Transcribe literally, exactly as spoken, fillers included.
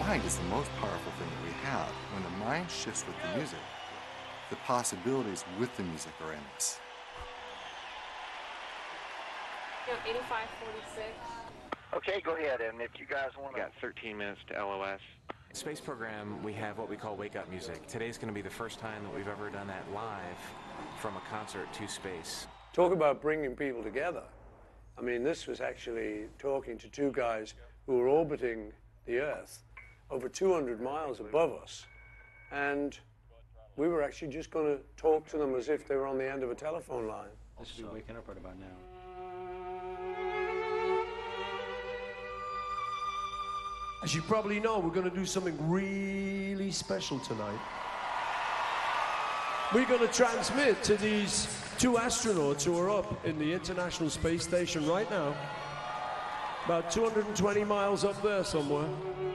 mind is the most powerful thing that we have. When the mind shifts with the music, the possibilities with the music are endless. eighty-five forty-six. Okay, go ahead, and if you guys want to... Got thirteen minutes to L O S. Space program, we have what we call Wake Up Music. Today's going to be the first time that we've ever done that live from a concert to space. Talk about bringing people together. I mean, this was actually talking to two guys who were orbiting the Earth over two hundred miles above us. And we were actually just going to talk to them as if they were on the end of a telephone line. This should be waking up right about now. As you probably know, we're going to do something really special tonight. We're going to transmit to these two astronauts who are up in the International Space Station right now, about two hundred twenty miles up there somewhere.